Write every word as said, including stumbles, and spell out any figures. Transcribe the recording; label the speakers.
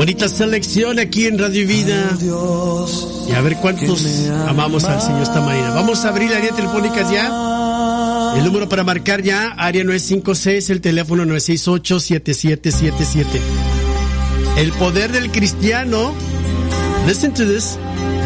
Speaker 1: Bonita selección aquí en Radio Vida. Y a ver cuántos amamos al Señor esta mañana. Vamos a abrir la línea telefónica ya. El número para marcar ya, área nueve cinco seis, el teléfono nueve seis ocho, siete siete siete siete. El poder del cristiano. Listen to this.